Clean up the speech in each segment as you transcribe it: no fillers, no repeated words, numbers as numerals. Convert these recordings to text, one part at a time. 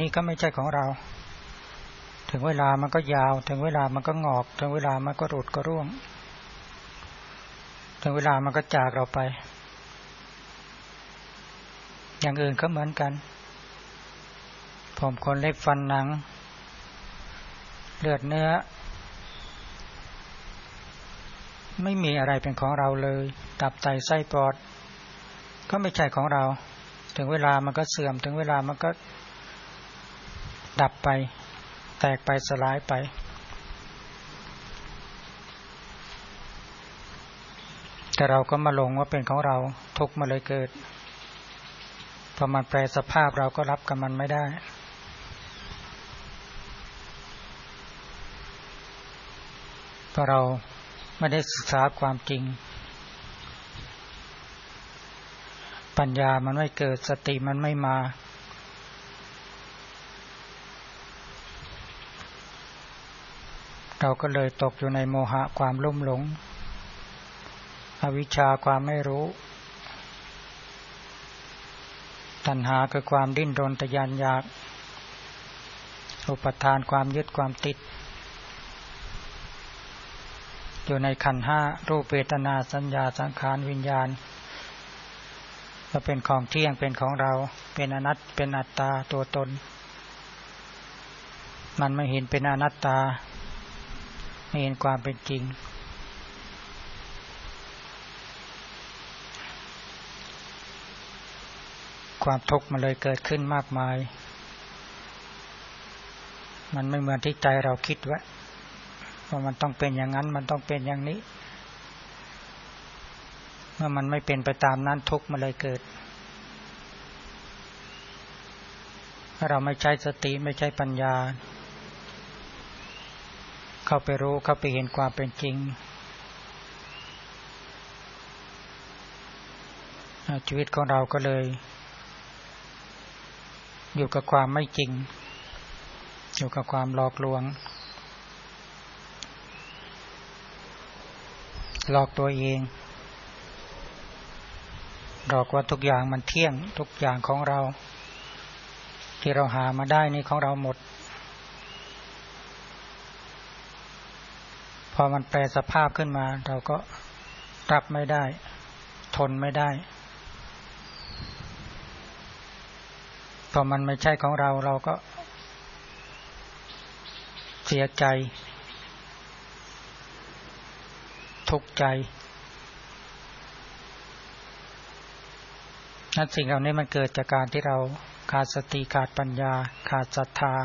นี้ก็ไม่ใช่ของเราถึงเวลามันก็ยาวถึงเวลามันก็งอกถึงเวลามันก็หลุดก็ร่วงถึงเวลามันก็จากเราไปอย่างอื่นก็เหมือนกันผมขนเล็บฟันหนังเลือดเนื้อไม่มีอะไรเป็นของเราเลยตับไตไส้ปอดก็ไม่ใช่ของเราถึงเวลามันก็เสื่อมถึงเวลามันก็ดับไปแตกไปสลายไปแต่เราก็มาหลงว่าเป็นของเราทุกข์มาเลยเกิดพอมันแปรสภาพเราก็รับกับมันไม่ได้เพราะเราไม่ได้ศึกษาความจริงปัญญามันไม่เกิดสติมันไม่มาเราก็เลยตกอยู่ในโมหะความลุ่มหลงอวิชชาความไม่รู้ตัณหาคือความดิ้นรนทะยานอยากอุปทานความยึดความติดอยู่ในขันธ์ห้ารูปเวทนาสัญญาสังขารวิญญาณว่าเป็นของเที่ยงเป็นของเราเป็นอนัตเป็นอัตตาตัวตนมันไม่เห็นเป็นอนัตตาไม่เห็นความเป็นจริงความทุกข์มันเลยเกิดขึ้นมากมายมันไม่เหมือนที่ใจเราคิดไว้ว่ามันต้องเป็นอย่างนั้นมันต้องเป็นอย่างนี้เมื่อมันไม่เป็นไปตามนั้นทุกข์มันเลยเกิดถ้าเราไม่ใช้สติไม่ใช้ปัญญาเข้าไปรู้เข้าไปเห็นความเป็นจริงชีวิตของเราก็เลยอยู่กับความไม่จริงอยู่กับความหลอกลวงหลอกตัวเองหลอกว่าทุกอย่างมันเที่ยงทุกอย่างของเราที่เราหามาได้นี่ของเราหมดพอมันแปรสภาพขึ้นมาเราก็รับไม่ได้ทนไม่ได้พอมันไม่ใช่ของเราเราก็เสียใจทุกข์ใจนั่นสิ่งเหล่านี้มันเกิดจากการที่เราขาดสติขาดปัญญาขาดศรัทธา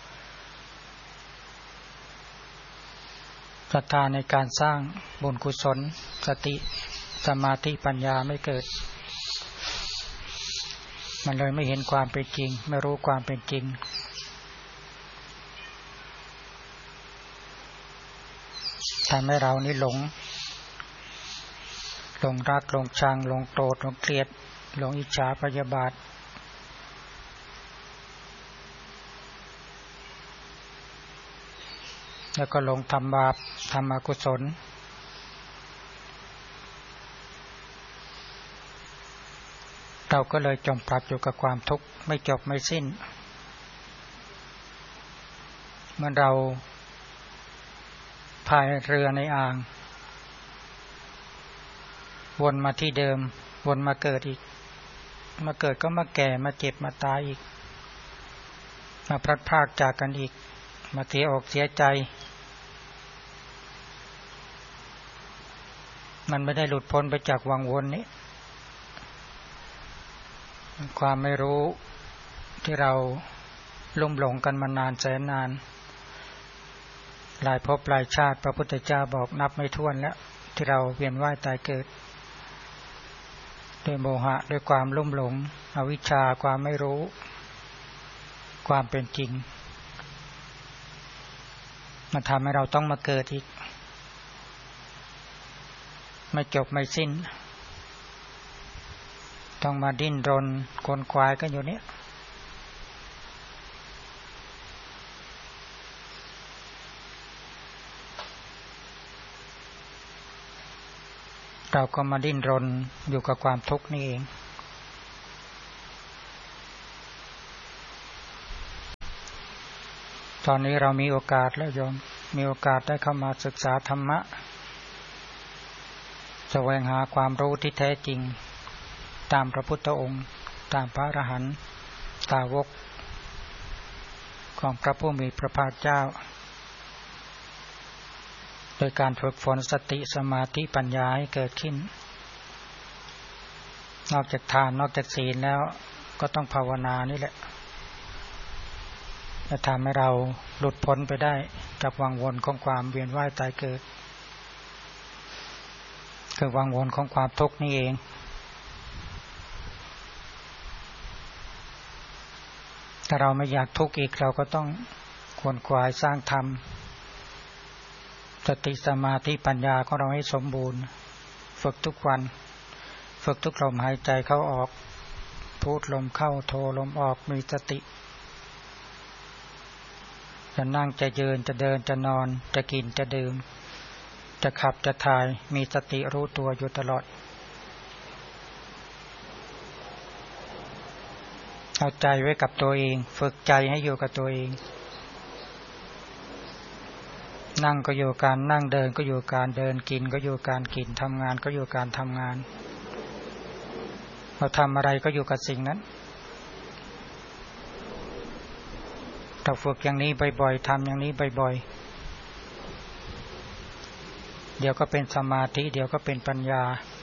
ในการสร้างบุญกุศลสติสมาธิปัญญาไม่เกิดมันเลยไม่เห็นความเป็นจริงไม่รู้ความเป็นจริงทำให้เรานี่หลงรักหลงชังหลงโกรธหลงเกลียดหลงอิจฉาพยาบาทแล้วก็หลงทำบาปทำอกุศลเราก็เลยจมปลักอยู่กับความทุกข์ไม่จบไม่สิ้นเมื่อเราพายเรือในอ่างวนมาที่เดิมวนมาเกิดอีกมาเกิดก็มาแก่มาเจ็บมาตายอีกมาพลัดพรากจากกันอีกมาเสียอกเสียใจมันไม่ได้หลุดพ้นไปจากวังวนนี้ความไม่รู้ที่เราลุ่มหลงกันมานานแสนนานหลายภพหลายชาติพระพุทธเจ้าบอกนับไม่ถ้วนแล้วที่เราเวียนว่ายตายเกิดด้วยโมหะด้วยความลุ่มหลงอวิชชาความไม่รู้ความเป็นจริงมันทำให้เราต้องมาเกิดอีกไม่จบไม่สิ้นต้องมาดิ้นรนขวนขวายกันอยู่เนี่ยเราก็มาดิ้นรนอยู่กับความทุกข์นี่เองตอนนี้เรามีโอกาสแล้วโยมมีโอกาสได้เข้ามาศึกษาธรรมะแสวงหาความรู้ที่แท้จริงตามพระพุทธองค์ตามพระอรหันต์สาวกของพระผู้มีพระภาคเจ้าโดยการฝึกฝนสติสมาธิปัญญาให้เกิดขึ้นนอกจากทานนอกจากศีลแล้วก็ต้องภาวนานี่แหละจะทำให้เราหลุดพ้นไปได้จากวังวนของความเวียนว่ายตายเกิดคือวังวนของความทุกข์นี่เองถ้าเราไม่อยากทุกข์อีกเราก็ต้องขวนขวายสร้างธรรมสติสมาธิปัญญาของเราให้สมบูรณ์ฝึกทุกวันฝึกทุกลมหายใจเข้าออกพูดลมเข้าโทลมออกมีสติจะนั่งจะยืนจะเดินจะนอนจะกินจะดื่มจะขับจะถ่ายมีสติรู้ตัวอยู่ตลอดเอาใจไว้กับตัวเองฝึกใจให้อยู่กับตัวเองนั่งก็อยู่การนั่งเดินก็อยู่การเดินกินก็อยู่การกินทำงานก็อยู่การทำงานเราทำอะไรก็อยู่กับสิ่งนั้นถ้าฝึกอย่างนี้บ่อยๆทำอย่างนี้บ่อยๆเดี๋ยวก็เป็นสมาธิเดี๋ยวก็เป็นปัญญา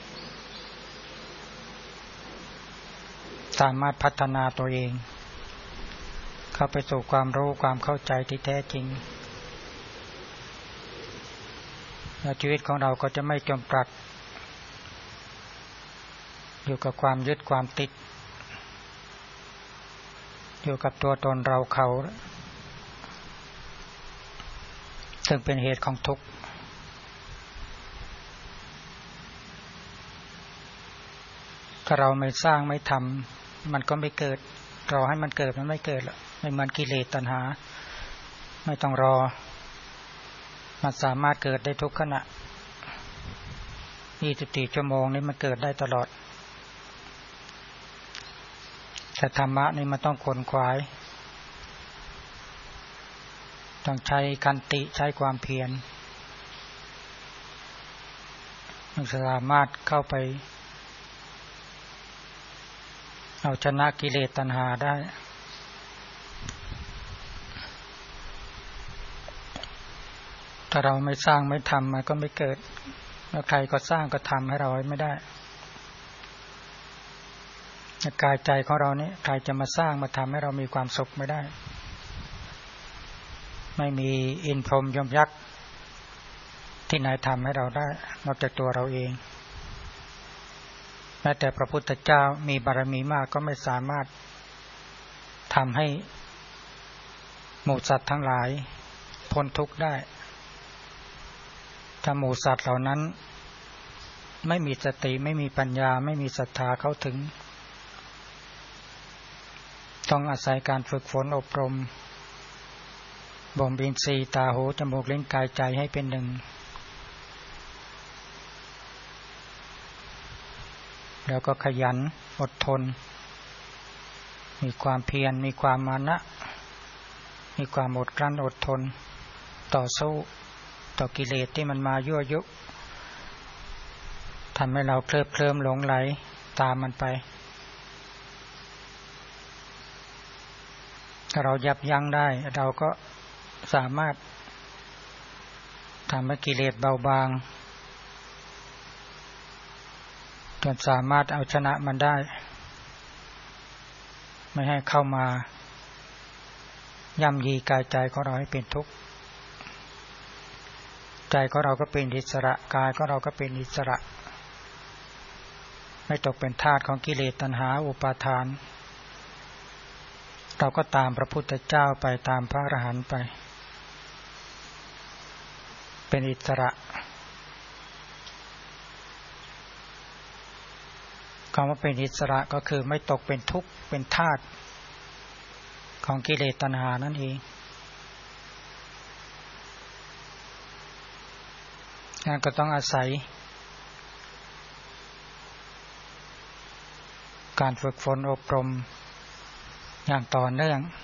สามารถพัฒนาตัวเองเข้าไปสู่ความรู้ความเข้าใจที่แท้จริงและชีวิตของเราก็จะไม่จมปลักอยู่กับความยึดความติดอยู่กับตัวตนเราเขาซึ่งเป็นเหตุของทุกข์ถ้าเราไม่สร้างไม่ทำมันก็ไม่เกิดรอให้มันเกิดมันไม่เกิดหรอกไม่เหมือนกิเลสตัณหาไม่ต้องรอมันสามารถเกิดได้ทุกขณะ24 ชั่วโมงนี้มันเกิดได้ตลอดแต่ธรรมะนี่มันต้องขวนขวายต้องใช้ขันติใช้ความเพียรมันสามารถเข้าไปเอาชนะกิเลสตัณหาได้ถ้าเราไม่สร้างไม่ทำมันก็ไม่เกิดแล้วใครก็สร้างก็ทำให้เราไม่ได้กายใจของเรานี่ใครจะมาสร้างมาทำให้เรามีความสุขไม่ได้ไม่มีอินพรหมยมยักษ์ที่ไหนทำให้เราได้นอกจากตัวเราเองแม้แต่พระพุทธเจ้ามีบารมีมากก็ไม่สามารถทำให้หมู่สัตว์ทั้งหลายพ้นทุกข์ได้ถ้าหมู่สัตว์เหล่านั้นไม่มีสติไม่มีปัญญาไม่มีศรัทธาเข้าถึงต้องอาศัยการฝึกฝนอบรมบ่มอินทรีย์ตาหูจมูกลิ้นกายใจให้เป็นหนึ่งแล้วก็ขยันอดทนมีความเพียรมีความมานะมีความอดกลั้นอดทนต่อสู้ต่อกิเลสที่มันมายั่วยุทำให้เราเคลิ้มหลงไหลตามมันไปถ้าเรายับยั้งได้เราก็สามารถทำให้กิเลสเบาบางจนสามารถเอาชนะมันได้ไม่ให้เข้ามาย่ำยีกายใจของเราให้เป็นทุกข์ใจของเราก็เป็นอิสระกายของเราก็เป็นอิสระไม่ตกเป็นทาสของกิเลสตัณหาอุปาทานเราก็ตามพระพุทธเจ้าไปตามพระอรหันต์ไปเป็นอิสระคำว่าเป็นอิสระก็คือไม่ตกเป็นทุกข์เป็นทาสของกิเลสตัณหานั่นเองนั่นก็ต้องอาศัยการฝึกฝนอบรมอย่างต่อเนื่อง